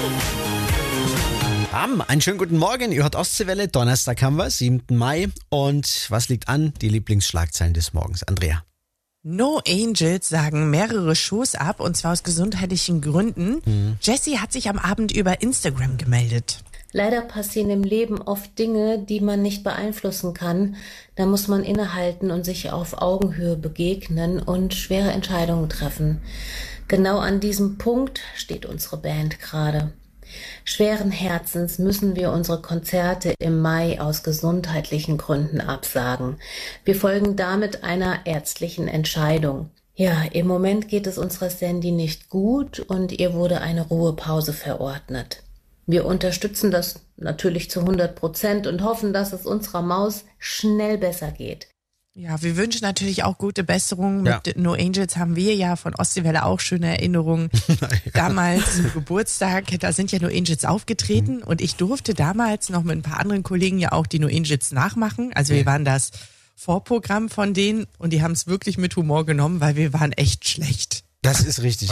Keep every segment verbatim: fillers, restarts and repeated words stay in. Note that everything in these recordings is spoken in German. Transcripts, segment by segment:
Bam, einen schönen guten Morgen. Ihr hört Ostseewelle. Donnerstag haben wir, siebten Mai. Und was liegt an? Die Lieblingsschlagzeilen des Morgens. Andrea. No Angels sagen mehrere Shows ab, und zwar aus gesundheitlichen Gründen. Mhm. Jessie hat sich am Abend über Instagram gemeldet. Leider passieren im Leben oft Dinge, die man nicht beeinflussen kann. Da muss man innehalten und sich auf Augenhöhe begegnen und schwere Entscheidungen treffen. Genau an diesem Punkt steht unsere Band gerade. Schweren Herzens müssen wir unsere Konzerte im Mai aus gesundheitlichen Gründen absagen. Wir folgen damit einer ärztlichen Entscheidung. Ja, im Moment geht es unserer Sandy nicht gut und ihr wurde eine Ruhepause verordnet. Wir unterstützen das natürlich zu hundert Prozent und hoffen, dass es unserer Maus schnell besser geht. Ja, wir wünschen natürlich auch gute Besserung. Ja. Mit No Angels haben wir ja von Ostseewelle auch schöne Erinnerungen. Ja. Damals zum Geburtstag, da sind ja No Angels aufgetreten, mhm. und ich durfte damals noch mit ein paar anderen Kollegen ja auch die No Angels nachmachen. Also wir waren das Vorprogramm von denen und die haben es wirklich mit Humor genommen, weil wir waren echt schlecht. Das ist richtig.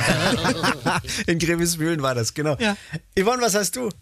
In Grevesmühlen war das, genau. Ja. Yvonne, was hast du?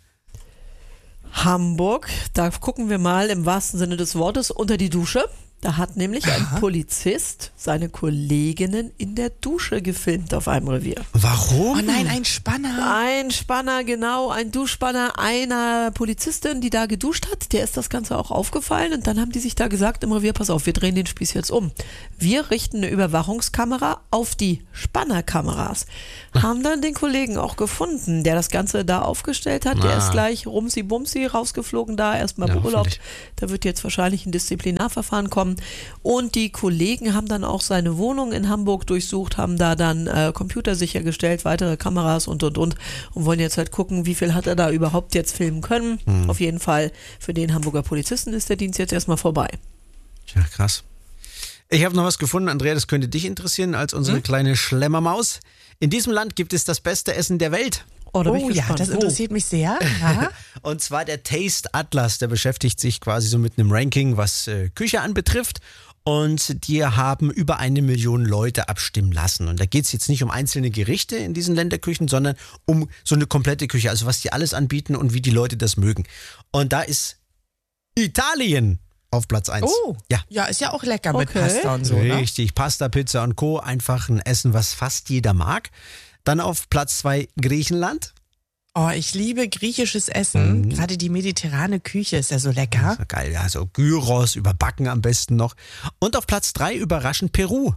Hamburg, da gucken wir mal im wahrsten Sinne des Wortes unter die Dusche. Da hat nämlich ein Aha. Polizist seine Kolleginnen in der Dusche gefilmt auf einem Revier. Warum? Oh nein, ein Spanner. Ein Spanner, genau, ein Duschspanner einer Polizistin, die da geduscht hat. Der ist das Ganze auch aufgefallen und dann haben die sich da gesagt im Revier, pass auf, wir drehen den Spieß jetzt um. Wir richten eine Überwachungskamera auf die Spannerkameras. Haben dann den Kollegen auch gefunden, der das Ganze da aufgestellt hat. Der Ah. ist gleich rumsi-bumsi rausgeflogen da, erstmal Ja, beurlaubt. hoffentlich. Da wird jetzt wahrscheinlich ein Disziplinarverfahren kommen. Und die Kollegen haben dann auch seine Wohnung in Hamburg durchsucht, haben da dann äh, Computer sichergestellt, weitere Kameras und und und und wollen jetzt halt gucken, wie viel hat er da überhaupt jetzt filmen können. Mhm. Auf jeden Fall für den Hamburger Polizisten ist der Dienst jetzt erstmal vorbei. Tja, krass. Ich habe noch was gefunden, Andrea, das könnte dich interessieren als unsere Hm? kleine Schlemmermaus. In diesem Land gibt es das beste Essen der Welt. Oh, da bin Oh ich ja, gespannt. das interessiert mich sehr. Ja. Und zwar der Taste Atlas, der beschäftigt sich quasi so mit einem Ranking, was äh, Küche anbetrifft. Und die haben über eine Million Leute abstimmen lassen. Und da geht es jetzt nicht um einzelne Gerichte in diesen Länderküchen, sondern um so eine komplette Küche, also was die alles anbieten und wie die Leute das mögen. Und da ist Italien auf Platz eins. Oh, Ja. ja, ist ja auch lecker mit Okay. Pasta und so, ne? Richtig, Pasta, Pizza und Co. Einfach ein Essen, was fast jeder mag. Dann auf Platz zwei Griechenland. Oh, ich liebe griechisches Essen. Mhm. Gerade die mediterrane Küche ist ja so lecker. So geil, ja, so Gyros, überbacken am besten noch. Und auf Platz drei überraschend Peru.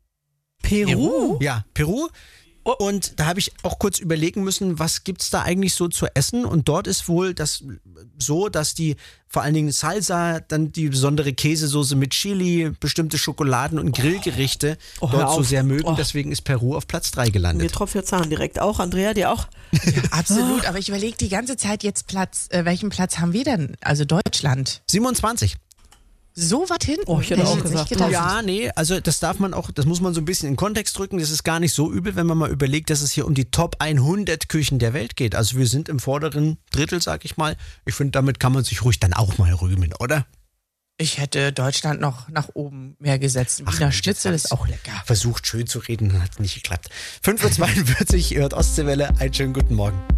Peru? Ja, Peru. Und da habe ich auch kurz überlegen müssen, was gibt's da eigentlich so zu essen? Und dort ist wohl das so, dass die vor allen Dingen Salsa, dann die besondere Käsesoße mit Chili, bestimmte Schokoladen und Grillgerichte Oh, hör dort so auf. sehr mögen. Oh. Deswegen ist Peru auf Platz drei Mir gelandet. tropft der Zahn direkt auch. Andrea, dir auch? Ja, absolut. Aber ich überlege die ganze Zeit jetzt Platz, äh, welchen Platz haben wir denn? Also Deutschland. siebenundzwanzig. So weit hinten? Oh, ich hätte auch jetzt gesagt, nicht gedacht. Ja, nee, also das darf man auch, das muss man so ein bisschen in Kontext drücken. Das ist gar nicht so übel, wenn man mal überlegt, dass es hier um die Top hundert Küchen der Welt geht. Also wir sind im vorderen Drittel, sag ich mal. Ich finde, damit kann man sich ruhig dann auch mal rühmen, oder? Ich hätte Deutschland noch nach oben mehr gesetzt. Ach, Wiener Mensch, Schnitzel jetzt ist auch lecker. Versucht schön zu reden, hat nicht geklappt. fünf Uhr zweiundvierzig, ihr hört Ostseewelle, einen schönen guten Morgen.